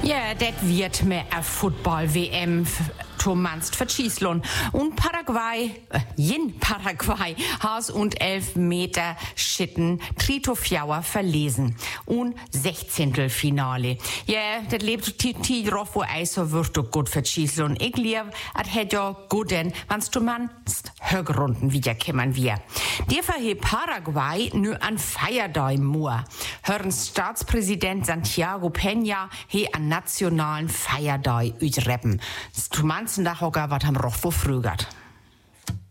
Ja, das wird mehr eine Football-WM. Manst verschießlon. Und Paraguay, Haus und 11 Meter Schitten, Trito Fjauer verlesen. Und 16. Finale. Ja, das lebt die drauf, wo Eiser wird doch gut verschießlon. Ich lieb, at hätt ja gut denn, wann's du manst Högrunden wieder kämmern wir. Der verhebt Paraguay nur an Feiertag Moor. Hören Staatspräsident Santiago Peña he an nationalen Feiertag üt reppen. Du meinst Nachhocker, wat ham Roch wo frügert.